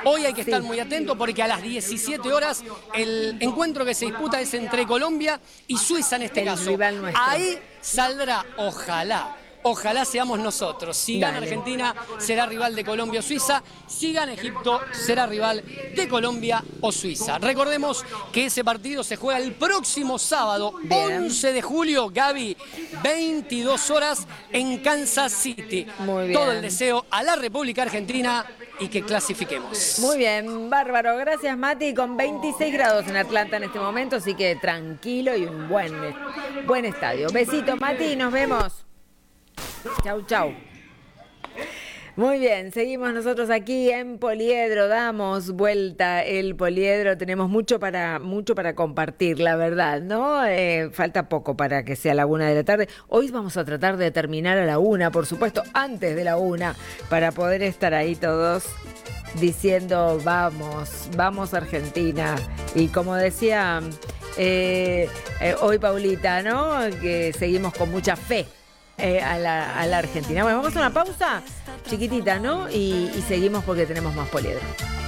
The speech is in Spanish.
Hoy hay que estar muy atento porque a las 17 horas el encuentro que se disputa es entre Colombia y Suiza en este caso. Rival nuestro. Ahí saldrá, ojalá seamos nosotros. Si gana Argentina, será rival de Colombia o Suiza. Si gana Egipto, será rival de Colombia o Suiza. Recordemos que ese partido se juega el próximo sábado, 11 de julio, Gaby, 22 horas en Kansas City. Muy bien. Todo el deseo a la República Argentina y que clasifiquemos. Muy bien, bárbaro. Gracias, Mati. Con 26 grados en Atlanta en este momento, así que tranquilo y un buen estadio. Besito, Mati, nos vemos. Chau. Muy bien, seguimos nosotros aquí en Poliedro, damos vuelta el Poliedro, tenemos mucho para compartir, la verdad, ¿no? Falta poco para que sea la 1 de la tarde. Hoy vamos a tratar de terminar a la 1, por supuesto, antes de la 1, para poder estar ahí todos diciendo vamos Argentina. Y como decía hoy Paulita, ¿no? Que seguimos con mucha fe. A la Argentina. Bueno, vamos a una pausa chiquitita, ¿no? Y seguimos porque tenemos más Poliedro.